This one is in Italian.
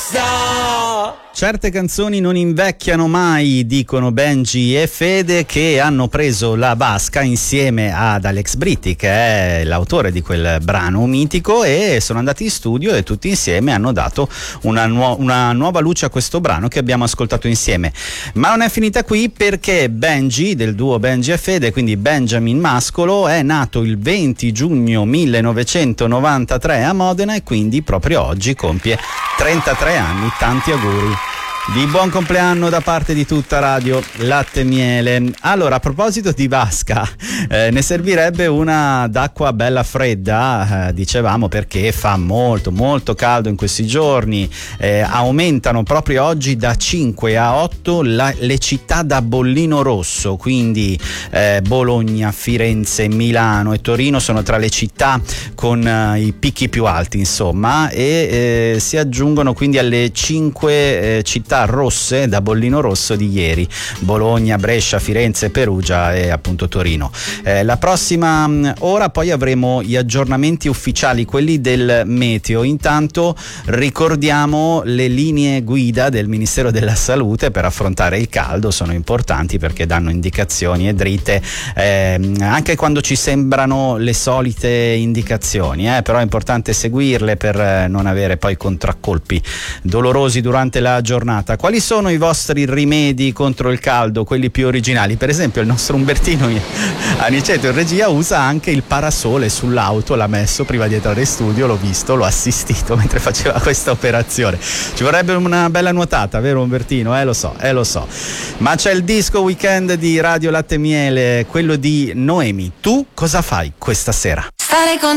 Certe canzoni non invecchiano mai, dicono Benji e Fede, che hanno preso la vasca insieme ad Alex Britti, che è l'autore di quel brano mitico, e sono andati in studio e tutti insieme hanno dato una nuova luce a questo brano che abbiamo ascoltato insieme. Ma non è finita qui, perché Benji, del duo Benji e Fede, quindi Benjamin Mascolo, è nato il 20 giugno 1993 a Modena e quindi proprio oggi compie 33 anni. Tanti auguri di buon compleanno da parte di tutta Radio Latte e Miele. Allora, a proposito di vasca, ne servirebbe una d'acqua bella fredda, dicevamo, perché fa molto molto caldo in questi giorni. Aumentano proprio oggi da 5 a 8 le città da bollino rosso, quindi Bologna, Firenze, Milano e Torino sono tra le città con i picchi più alti, insomma, e si aggiungono quindi alle 5 città rosse da bollino rosso di ieri: Bologna, Brescia, Firenze, Perugia e appunto Torino. La prossima ora poi avremo gli aggiornamenti ufficiali, quelli del meteo. Intanto ricordiamo le linee guida del Ministero della Salute per affrontare il caldo. Sono importanti perché danno indicazioni e dritte anche quando ci sembrano le solite indicazioni, però è importante seguirle per non avere poi contraccolpi dolorosi durante la giornata. Quali sono i vostri rimedi contro il caldo, quelli più originali? Per esempio il nostro Umbertino Aniceto in regia usa anche il parasole sull'auto, l'ha messo prima di entrare in studio, l'ho visto, l'ho assistito mentre faceva questa operazione. Ci vorrebbe una bella nuotata, vero Umbertino? Lo so. Ma c'è il disco weekend di Radio Latte e Miele, quello di Noemi. Tu cosa fai questa sera? Stare con